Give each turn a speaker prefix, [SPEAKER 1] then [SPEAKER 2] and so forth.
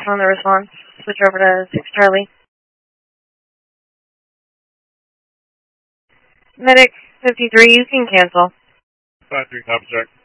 [SPEAKER 1] on the response. Switch over to 6 Charlie. Medic 53, you can cancel.
[SPEAKER 2] 5-3, copy check.